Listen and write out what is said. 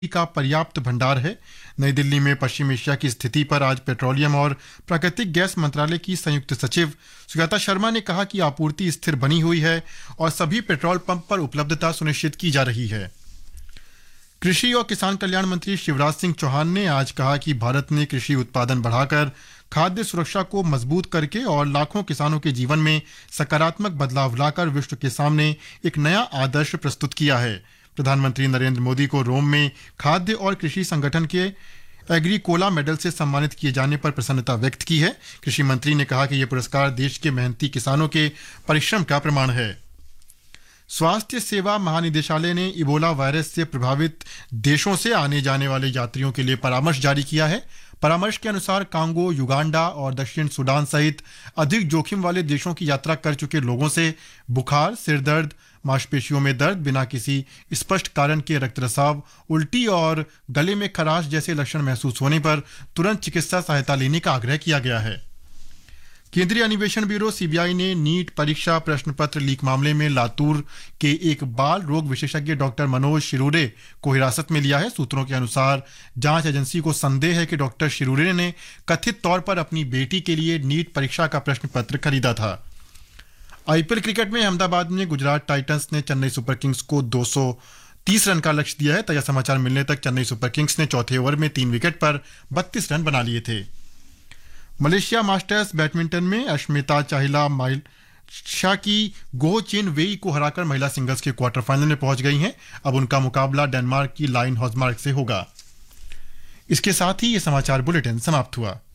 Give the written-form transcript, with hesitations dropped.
का पर्याप्त भंडार है। नई दिल्ली में पश्चिम एशिया की स्थिति पर आज पेट्रोलियम और प्राकृतिक गैस मंत्रालय की संयुक्त सचिव सुजाता शर्मा ने कहा कि आपूर्ति स्थिर बनी हुई है और सभी पेट्रोल पंप पर उपलब्धता सुनिश्चित की जा रही है। कृषि और किसान कल्याण मंत्री शिवराज सिंह चौहान ने आज कहा कि भारत ने कृषि उत्पादन बढ़ाकर खाद्य सुरक्षा को मजबूत करके और लाखों किसानों के जीवन में सकारात्मक बदलाव लाकर विश्व के सामने एक नया आदर्श प्रस्तुत किया है। प्रधानमंत्री नरेंद्र मोदी को रोम में खाद्य और कृषि संगठन के एग्रीकोला मेडल से सम्मानित किए जाने पर प्रसन्नता व्यक्त की है। कृषि मंत्री ने कहा कि यह पुरस्कार देश के मेहनती किसानों के परिश्रम का प्रमाण है। स्वास्थ्य सेवा महानिदेशालय ने इबोला वायरस से प्रभावित देशों से आने जाने वाले यात्रियों के लिए परामर्श जारी किया है। परामर्श के अनुसार कांगो, युगांडा और दक्षिण सूडान सहित अधिक जोखिम वाले देशों की यात्रा कर चुके लोगों से बुखार, सिरदर्द, मांसपेशियों में दर्द, बिना किसी स्पष्ट कारण के रक्तस्राव, उल्टी और गले में खराश जैसे लक्षण महसूस होने पर तुरंत चिकित्सा सहायता लेने का आग्रह किया गया है। केंद्रीय अन्वेषण ब्यूरो सीबीआई ने नीट परीक्षा प्रश्न पत्र लीक मामले में लातूर के एक बाल रोग विशेषज्ञ डॉक्टर मनोज शिरूरे को हिरासत में लिया है। सूत्रों के अनुसार जांच एजेंसी को संदेह है कि डॉक्टर शिरूरे ने कथित तौर पर अपनी बेटी के लिए नीट परीक्षा का प्रश्न पत्र खरीदा था। आईपीएल क्रिकेट में अहमदाबाद में गुजरात टाइटंस ने चेन्नई सुपर किंग्स को 230 रन का लक्ष्य दिया है। ताजा समाचार मिलने तक चेन्नई सुपर किंग्स ने चौथे ओवर में 3 विकेट पर 32 रन बना लिए थे। मलेशिया मास्टर्स बैडमिंटन में अश्मिता चाहिला माइल्शा की गो चिन वेई को हराकर महिला सिंगल्स के क्वार्टर फाइनल में पहुंच गई हैं। अब उनका मुकाबला डेनमार्क की लाइन हॉजमार्क से होगा। इसके साथ ही ये समाचार बुलेटिन समाप्त हुआ।